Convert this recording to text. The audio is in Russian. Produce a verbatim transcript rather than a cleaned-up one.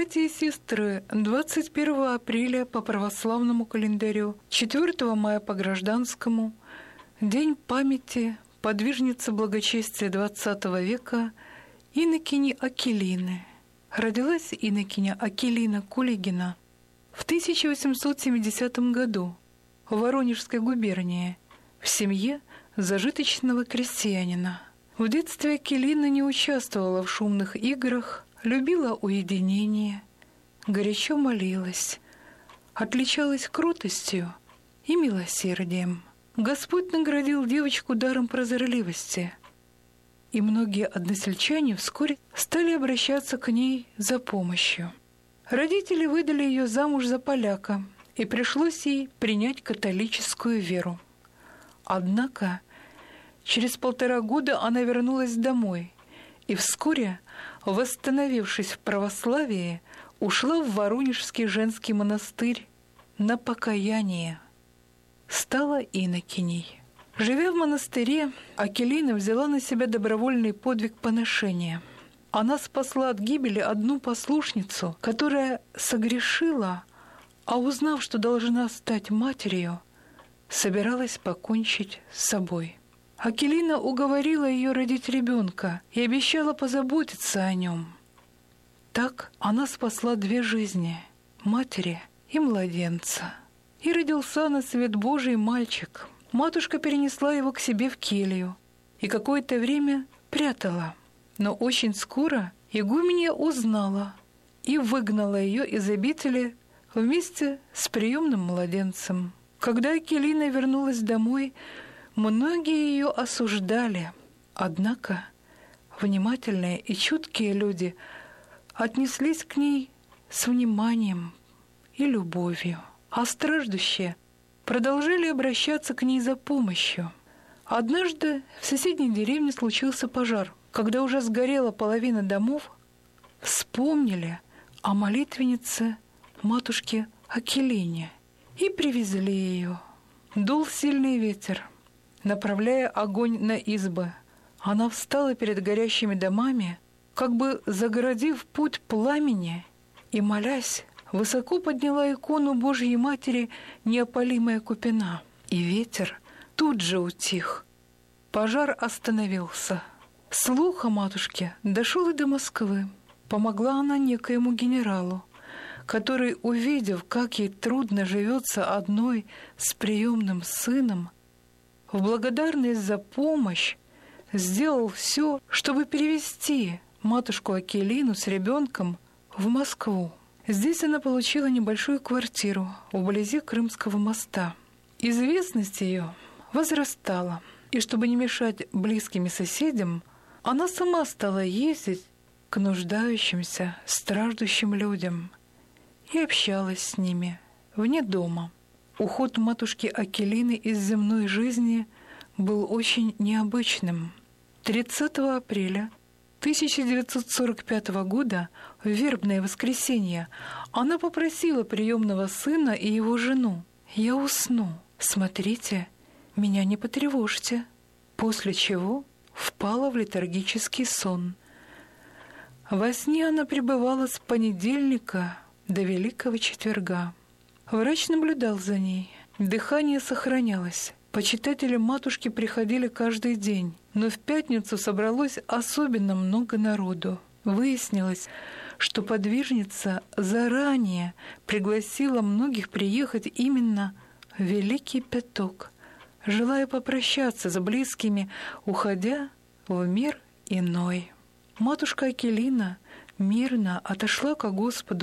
Братья и сестры, двадцать первого апреля по православному календарю, четвёртого мая по гражданскому, день памяти подвижницы благочестия двадцатого века инокини Акелины. Родилась инокиня Акелина Кулигина в тысяча восемьсот семидесятом году в Воронежской губернии в семье зажиточного крестьянина. В детстве Акелина не участвовала в шумных играх, любила уединение, горячо молилась, отличалась кротостью и милосердием. Господь наградил девочку даром прозорливости, и многие односельчане вскоре стали обращаться к ней за помощью. Родители выдали ее замуж за поляка, и пришлось ей принять католическую веру. Однако через полтора года она вернулась домой и вскоре, восстановившись в православии, ушла в Воронежский женский монастырь на покаяние. Стала инокиней. Живя в монастыре, Акелина взяла на себя добровольный подвиг поношения. Она спасла от гибели одну послушницу, которая согрешила, а узнав, что должна стать матерью, собиралась покончить с собой. Акелина уговорила ее родить ребенка и обещала позаботиться о нем. Так она спасла две жизни – матери и младенца. И родился на свет Божий мальчик. Матушка перенесла его к себе в келью и какое-то время прятала. Но очень скоро игуменья узнала и выгнала ее из обители вместе с приемным младенцем. Когда Акелина вернулась домой, многие ее осуждали. Однако внимательные и чуткие люди отнеслись к ней с вниманием и любовью, а страждущие продолжали обращаться к ней за помощью. Однажды в соседней деревне случился пожар. Когда уже сгорела половина домов, вспомнили о молитвеннице матушке Акелине и привезли ее. Дул сильный ветер, направляя огонь на избы. Она встала перед горящими домами, как бы загородив путь пламени, и, молясь, высоко подняла икону Божьей Матери «Неопалимая купина». И ветер тут же утих. Пожар остановился. Слух о матушке дошел и до Москвы. Помогла она некоему генералу, который, увидев, как ей трудно живется одной с приемным сыном, в благодарность за помощь сделал все, чтобы перевести матушку Акелину с ребенком в Москву. Здесь она получила небольшую квартиру вблизи Крымского моста. Известность ее возрастала, и чтобы не мешать близким и соседям, она сама стала ездить к нуждающимся, страждущим людям и общалась с ними вне дома. Уход матушки Акелины из земной жизни был очень необычным. тридцатого апреля тысяча девятьсот сорок пятого года, в вербное воскресенье, она попросила приемного сына и его жену: «Я усну, смотрите, меня не потревожьте», после чего впала в летаргический сон. Во сне она пребывала с понедельника до Великого четверга. Врач наблюдал за ней. Дыхание сохранялось. Почитатели матушки приходили каждый день, но в пятницу собралось особенно много народу. Выяснилось, что подвижница заранее пригласила многих приехать именно в Великий Пяток, желая попрощаться с близкими, уходя в мир иной. Матушка Акелина мирно отошла ко Господу